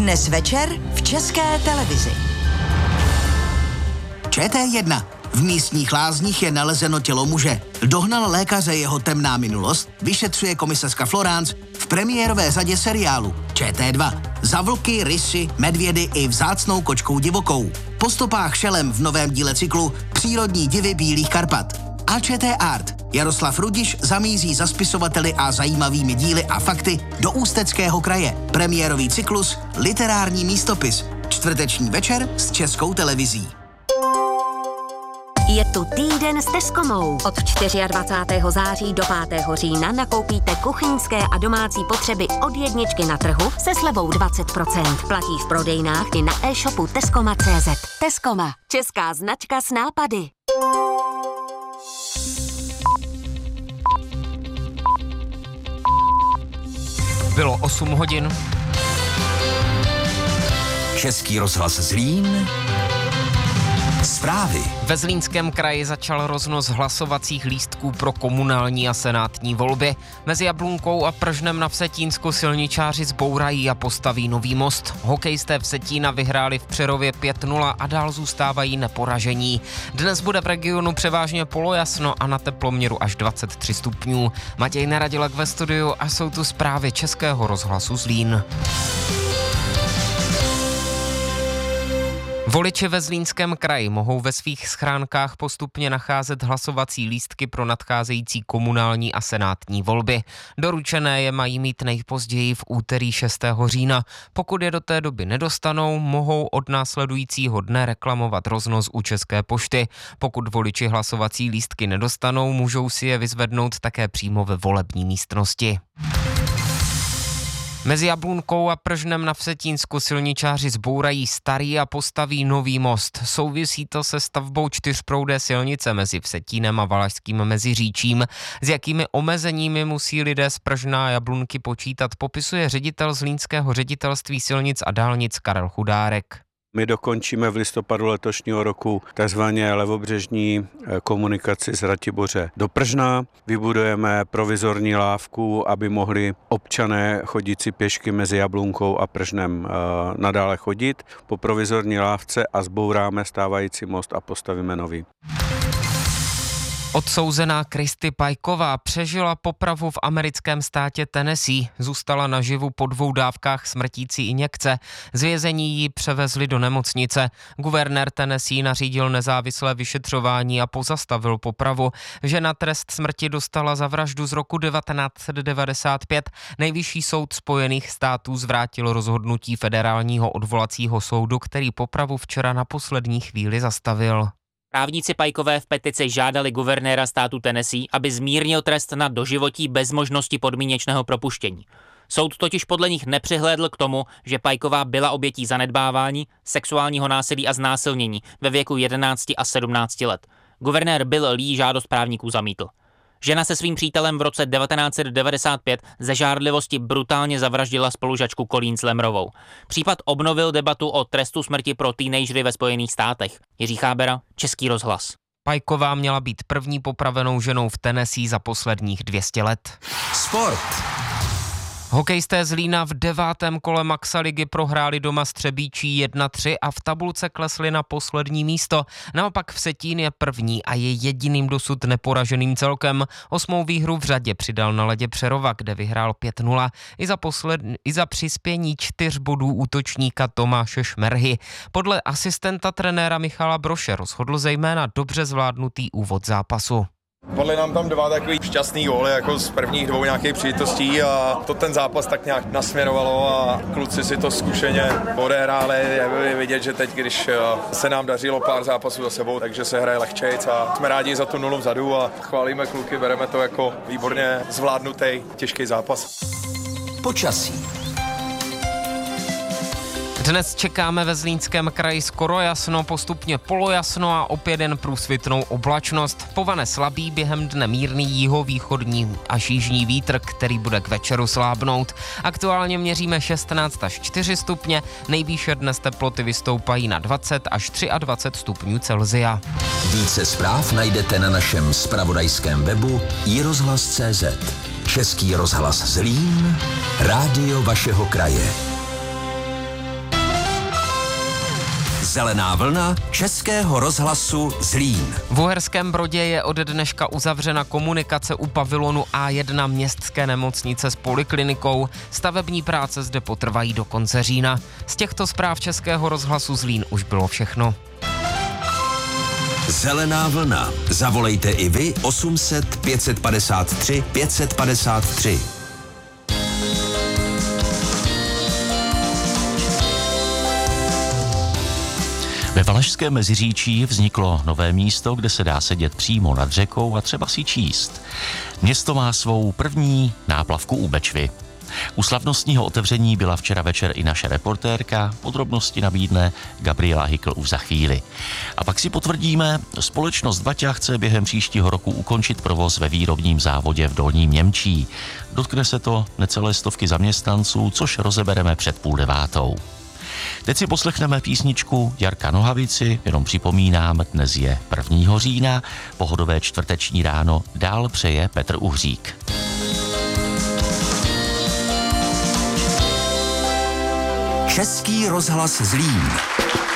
Dnes večer v České televizi. ČT1. V místních lázních je nalezeno tělo muže. Dohnal lékaře jeho temná minulost, vyšetřuje komisařka Florence v premiérové řadě seriálu ČT2. Za vlky, rysy, medvědy i vzácnou kočkou divokou. Po stopách šelem v novém díle cyklu Přírodní divy Bílých Karpat. A ČT Art. Jaroslav Rudiš zamíří za spisovateli a zajímavými díly a fakty do Ústeckého kraje. Premiérový cyklus Literární místopis. Čtvrteční večer s Českou televizí. Je tu týden s Tescomou. Od 24. září do 5. října nakoupíte kuchyňské a domácí potřeby od jedničky na trhu se slevou 20%. Platí v prodejnách i na e-shopu Tescoma.cz. Tescoma. Česká značka s nápady. Bylo 8 hodin. Český rozhlas Zlín. Zprávy. Ve Zlínském kraji začal roznos hlasovacích lístků pro komunální a senátní volby. Mezi Jablunkou a Pržnem na Vsetínsku silničáři zbourají a postaví nový most. Hokejisté Vsetína vyhráli v Přerově 5-0 a dál zůstávají neporažení. Dnes bude v regionu převážně polojasno a na teploměru až 23 stupňů. Matěj Neradilek ve studiu a jsou tu zprávy Českého rozhlasu Zlín. Voliči ve Zlínském kraji mohou ve svých schránkách postupně nacházet hlasovací lístky pro nadcházející komunální a senátní volby. Doručené je mají mít nejpozději v úterý 6. října. Pokud je do té doby nedostanou, mohou od následujícího dne reklamovat roznos u České pošty. Pokud voliči hlasovací lístky nedostanou, můžou si je vyzvednout také přímo ve volební místnosti. Mezi Jablunkou a Pržnem na Vsetínsku silničáři zbourají starý a postaví nový most. Souvisí to se stavbou čtyřproudé silnice mezi Vsetínem a Valašským Meziříčím. S jakými omezeními musí lidé z Pržna a Jablunky počítat, popisuje ředitel Zlínského ředitelství silnic a dálnic Karel Chudárek. My dokončíme v listopadu letošního roku takzvaně levobřežní komunikaci z Ratiboře do Pržna. Vybudujeme provizorní lávku, aby mohli občané chodící pěšky mezi Jablunkou a Pržnem nadále chodit po provizorní lávce a zbouráme stávající most a postavíme nový. Odsouzená Kristy Pajková přežila popravu v americkém státě Tennessee. Zůstala naživu po 2 dávkách smrtící injekce. Z vězení ji převezli do nemocnice. Guvernér Tennessee nařídil nezávislé vyšetřování a pozastavil popravu. Žena trest smrti dostala za vraždu z roku 1995. Nejvyšší soud Spojených států zvrátil rozhodnutí federálního odvolacího soudu, který popravu včera na poslední chvíli zastavil. Právníci Pajkové v petici žádali guvernéra státu Tennessee, aby zmírnil trest na doživotí bez možnosti podmíněčného propuštění. Soud totiž podle nich nepřihlédl k tomu, že Pajková byla obětí zanedbávání, sexuálního násilí a znásilnění ve věku 11 a 17 let. Guvernér Bill Lee žádost právníků zamítl. Žena se svým přítelem v roce 1995 ze žárlivosti brutálně zavraždila spolužačku Colleen Slemrovou. Případ obnovil debatu o trestu smrti pro teenagery ve Spojených státech. Jiří Chábera, Český rozhlas. Pajková měla být první popravenou ženou v Tennessee za posledních 200 let. Sport. Hokejisté Zlína v 9. kole Maxa ligy prohráli doma s Třebíčí 1-3 a v tabulce klesli na poslední místo. Naopak Vsetín je první a je jediným dosud neporaženým celkem. 8. výhru v řadě přidal na ledě Přerova, kde vyhrál 5-0 i za přispění 4 bodů útočníka Tomáše Šmerhy. Podle asistenta trenéra Michala Broše rozhodl zejména dobře zvládnutý úvod zápasu. Padly nám tam 2 takový šťastný góly jako z prvních 2 nějakých příležitostí a to ten zápas tak nějak nasměrovalo a kluci si to zkušeně odehráli. Je vidět, že teď, když se nám dařilo pár zápasů za sebou, takže se hraje lehčejc a jsme rádi za tu 0 vzadu a chválíme kluky, bereme to jako výborně zvládnutý těžký zápas. Počasí. Dnes čekáme ve Zlínském kraji skoro jasno, postupně polojasno a opět jen průsvitnou oblačnost. Povane slabý, během dne mírný jihovýchodní až jižní vítr, který bude k večeru slábnout. Aktuálně měříme 16 až 4 stupně, nejvýše dnes teploty vystoupají na 20 až 23 stupňů Celsia. Více zpráv najdete na našem zpravodajském webu iRozhlas.cz. Český rozhlas Zlín, rádio vašeho kraje. Zelená vlna Českého rozhlasu Zlín. V Uherském Brodě je od dneška uzavřena komunikace u pavilonu A1 městské nemocnice s poliklinikou. Stavební práce zde potrvají do konce října. Z těchto zpráv Českého rozhlasu Zlín už bylo všechno. Zelená vlna. Zavolejte i vy 800 553 553. Ve Valašském Meziříčí vzniklo nové místo, kde se dá sedět přímo nad řekou a třeba si číst. Město má svou první náplavku u Bečvy. U slavnostního otevření byla včera večer i naše reportérka, podrobnosti nabídne Gabriela Hykl už za chvíli. A pak si potvrdíme, společnost Baťa chce během příštího roku ukončit provoz ve výrobním závodě v Dolním Němčí. Dotkne se to necelé stovky zaměstnanců, což rozebereme před 8:30. Teď si poslechneme písničku Jarka Nohavici, jenom připomínám, dnes je 1. října, pohodové čtvrteční ráno dál přeje Petr Uhřík. Český rozhlas Zlín.